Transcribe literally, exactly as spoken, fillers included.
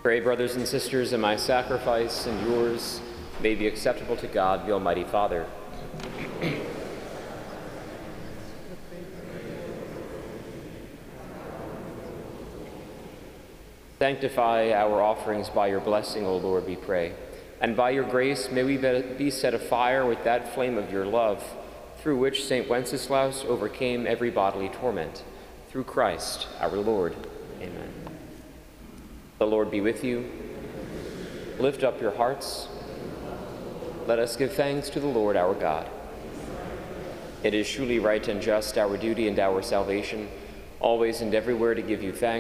Pray, brothers and sisters, that my sacrifice and yours may be acceptable to God, the Almighty Father. Sanctify our offerings by your blessing, O Lord, we pray. And by your grace may we be set afire with that flame of your love, through which Saint Wenceslaus overcame every bodily torment. Through Christ our Lord. Amen. The Lord be with you. Lift up your hearts. Let us give thanks to the Lord our God. It is truly right and just, our duty and our salvation, always and everywhere to give you thanks.